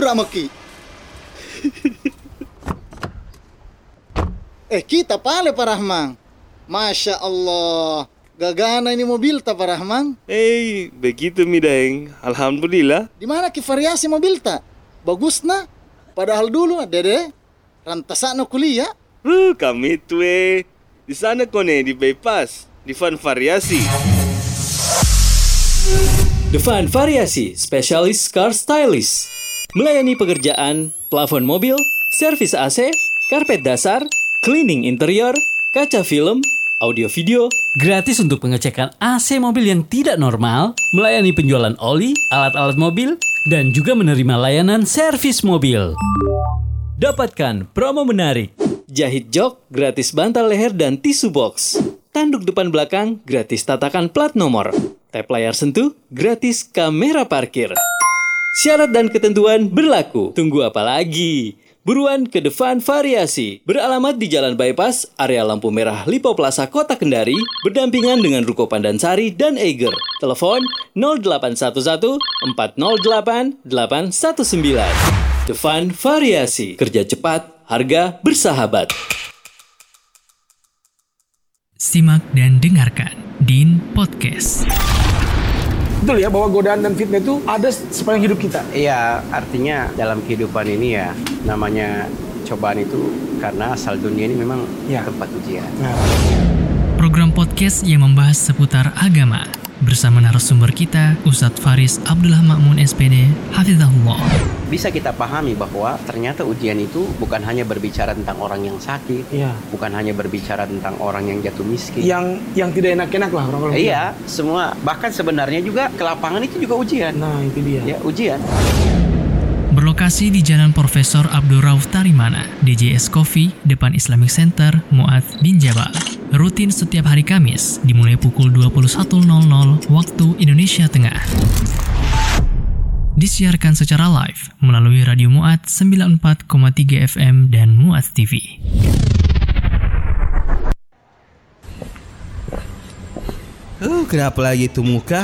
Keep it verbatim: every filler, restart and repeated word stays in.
tabrak maki. Eh kita pale Pak Rahman. Masya Allah. Gagana ini mobil ta Pak Rahman. Eh, begitu mi Daeng. Alhamdulillah. Di mana ki variasi mobil ta? Bagus na. Padahal dulu Dede rantasana kuliah. Uh, kami itu eh. Di sana kone di bypass, di Van Variasi. The Van Variasi, spesialis car stylist. Melayani pekerjaan, plafon mobil, servis A C, karpet dasar, cleaning interior, kaca film, audio video, gratis untuk pengecekan A C mobil yang tidak normal, melayani penjualan oli, alat-alat mobil, dan juga menerima layanan servis mobil. Dapatkan promo menarik. Jahit jok, gratis bantal leher dan tisu box. Tanduk depan belakang, gratis tatakan plat nomor. Tap layar sentuh, gratis kamera parkir. Syarat dan ketentuan berlaku. Tunggu apa lagi? Buruan ke The Van Variasi. Beralamat di Jalan Bypass, area lampu merah Lipo Plaza, Kota Kendari, berdampingan dengan Ruko Pandansari dan Eiger. Telepon nol delapan satu satu empat nol delapan delapan satu sembilan. The Van Variasi. Kerja cepat, harga bersahabat. Simak dan dengarkan Din Podcast. Betul ya bahwa godaan dan fitnah itu ada sepanjang hidup kita. Iya, artinya dalam kehidupan ini ya namanya cobaan itu karena asal dunia ini memang ya. tempat ujian. Nah. Program podcast yang membahas seputar agama bersama narasumber kita Ustadz Faris Abdullah Ma'mun S P D Hafizahullah. Bisa kita pahami bahwa ternyata ujian itu bukan hanya berbicara tentang orang yang sakit, ya. bukan hanya berbicara tentang orang yang jatuh miskin, yang yang tidak enak-enak lah orang-orang. Iya, semua bahkan sebenarnya juga ke lapangan itu juga ujian. Nah itu dia. Ya ujian. Berlokasi di Jalan Profesor Abdul Rauf Tarimana, D J S Coffee, depan Islamic Center, Mu'adz bin Jabal. Rutin setiap hari Kamis, dimulai pukul dua puluh satu nol nol waktu Indonesia Tengah. Disiarkan secara live melalui Radio Mu'adz sembilan puluh empat koma tiga F M dan Mu'adz T V. Oh, kenapa lagi itu muka?